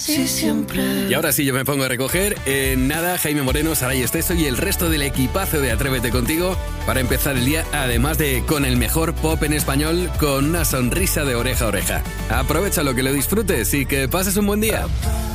Sí, siempre. Y ahora sí, yo me pongo a recoger. Nada, Jaime Moreno, Saray Esteso y el resto del equipazo de Atrévete Contigo para empezar el día, además de con el mejor pop en español, con una sonrisa de oreja a oreja. Aprovecha lo que lo disfrutes y que pases un buen día.